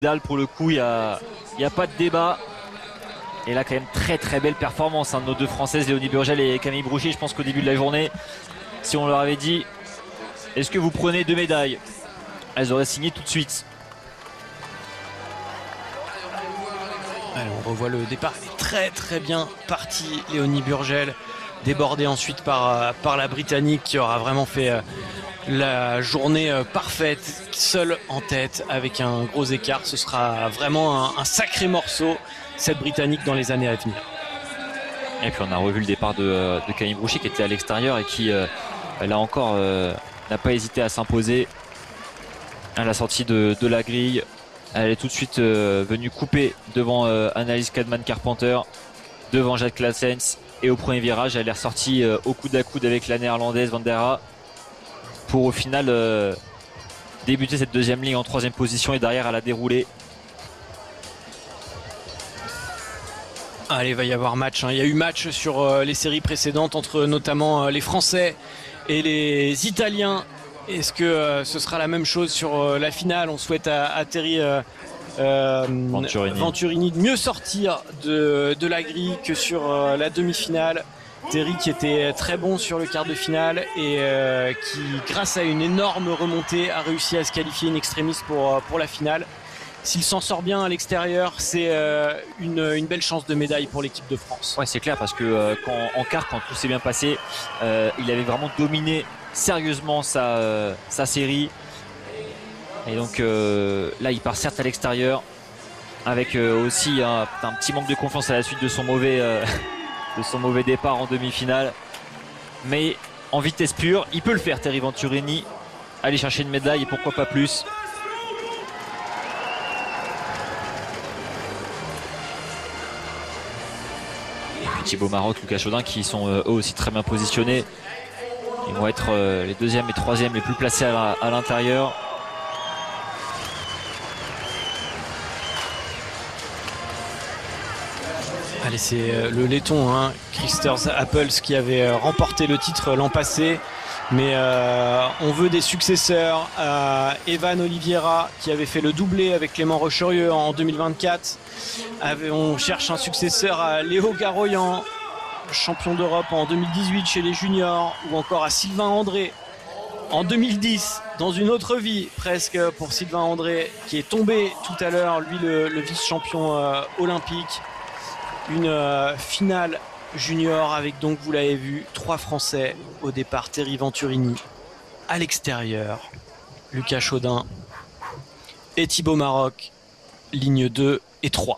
Pour le coup, il y a pas de débat. Et là, quand même, très très belle performance de nos deux Françaises, Léonie Burgel et Camille Brouchy. Je pense qu'au début de la journée, si on leur avait dit est-ce que vous prenez 2 médailles, elles auraient signé tout de suite. Allez, on revoit le départ. Elle est très très bien partie, Léonie Burgel, débordée ensuite par la Britannique qui aura vraiment fait la journée parfaite, seule en tête avec un gros écart. Ce sera vraiment un sacré morceau, cette Britannique, dans les années à venir. Et puis on a revu le départ de Camille Brouchy qui était à l'extérieur et qui là encore n'a pas hésité à s'imposer à la sortie de la grille. Elle est tout de suite venue couper devant Annalise Cadman-Carpenter, devant Jade Claessens, et au premier virage elle est ressortie au coude à coude avec la néerlandaise Van der Haar pour au final débuter cette deuxième ligne en 3e position, et derrière elle a déroulé. Allez, il va y avoir match. Il y a eu match sur les séries précédentes entre notamment les Français et les Italiens. Est-ce que ce sera la même chose sur la finale? On souhaite à Terry Venturini de mieux sortir de la grille que sur la demi-finale. Terry qui était très bon sur le quart de finale et qui, grâce à une énorme remontée, a réussi à se qualifier in extremis pour la finale. S'il s'en sort bien à l'extérieur, c'est une belle chance de médaille pour l'équipe de France. Ouais, c'est clair, parce que en quart, quand tout s'est bien passé, il avait vraiment dominé sérieusement sa série. Et donc là, il part certes à l'extérieur, avec aussi un petit manque de confiance à la suite de son mauvais départ en demi-finale. Mais en vitesse pure, il peut le faire, Terry Venturini, aller chercher une médaille et pourquoi pas plus. Thibaut Maroc, Lucas Chaudin qui sont eux aussi très bien positionnés. Ils vont être les 2e et 3e les plus placés à l'intérieur. Allez, c'est le laiton, Christers Apples, qui avait remporté le titre l'an passé. Mais on veut des successeurs à Evan Oliveira qui avait fait le doublé avec Clément Rocherieux en 2024. On cherche un successeur à Léo Garoyan, champion d'Europe en 2018 chez les juniors, ou encore à Sylvain André en 2010, dans une autre vie presque pour Sylvain André, qui est tombé tout à l'heure, lui le vice-champion olympique. Une finale junior avec, donc vous l'avez vu, 3 Français au départ. Terry Venturini à l'extérieur, Lucas Chaudin et Thibaut Maroc, ligne 2 et 3.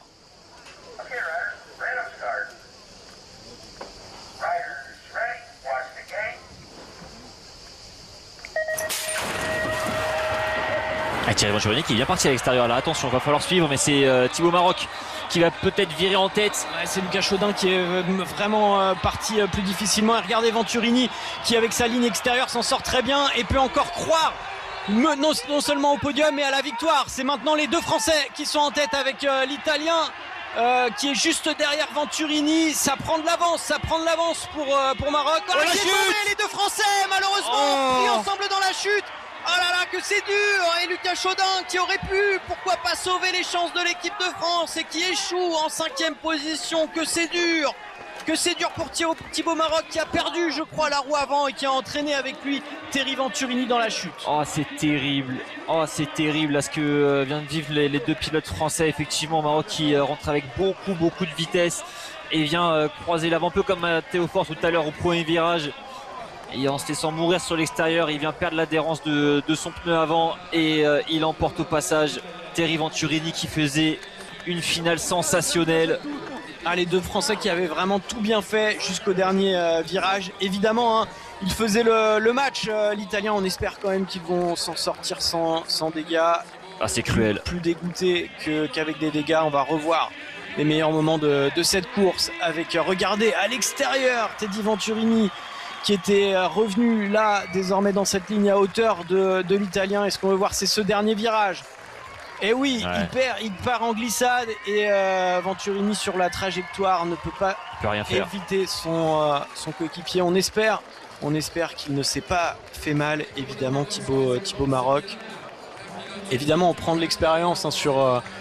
Thierry Venturini qui est bien parti à l'extérieur. Là, attention, va falloir suivre, mais c'est Thibaut Maroc qui va peut-être virer en tête. Ouais, c'est Lucas Chaudin qui est vraiment parti plus difficilement. Et regardez Venturini qui, avec sa ligne extérieure, s'en sort très bien et peut encore croire non seulement au podium mais à la victoire. C'est maintenant les 2 Français qui sont en tête avec l'Italien qui est juste derrière Venturini. Ça prend de l'avance pour Maroc. Oh là, les 2 Français malheureusement pris ensemble dans la chute. Oh là là, que c'est dur! Et Lucas Chaudin qui aurait pu, pourquoi pas, sauver les chances de l'équipe de France et qui échoue en 5e position. Que c'est dur! Que c'est dur pour Thibaut Maroc qui a perdu, je crois, la roue avant et qui a entraîné avec lui Terry Venturini dans la chute. Oh, c'est terrible. Oh, c'est terrible là, ce que viennent de vivre les 2 pilotes français. Effectivement, Maroc qui rentre avec beaucoup de vitesse et vient croiser l'avant, un peu comme Théo Fort tout à l'heure au premier virage. Et en se laissant mourir sur l'extérieur, il vient perdre l'adhérence de son pneu avant et il emporte au passage Terry Venturini qui faisait une finale sensationnelle. Les 2 Français qui avaient vraiment tout bien fait jusqu'au dernier virage. Évidemment, ils faisaient le match. L'Italien, on espère quand même qu'ils vont s'en sortir sans dégâts. Ah, c'est cruel. Plus dégoûté qu'avec des dégâts. On va revoir les meilleurs moments de cette course avec, regardez, à l'extérieur, Teddy Venturini qui était revenu là désormais dans cette ligne à hauteur de l'Italien. Et ce qu'on veut voir, c'est ce dernier virage. Et oui, ouais. il part en glissade et Venturini sur la trajectoire ne peut pas rien faire. Éviter son coéquipier. On espère qu'il ne s'est pas fait mal, évidemment, Thibaut Maroc. Évidemment, on prend de l'expérience hein,